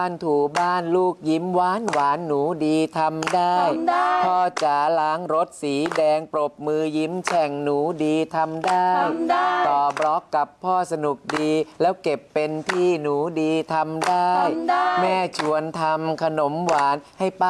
บ้านถูบ้านลูกยิ้มหวานหวานหนูดีทำได้พ่อจ๋าล้างรถสีแดงปรบมือยิ้มแฉ่งหนูดีทำได้ต่อบล็อกกับพ่อสนุกดีแล้วเก็บเป็นพี่หนูดีทำได้แม่ชวนทำขนมหวานให้ป้า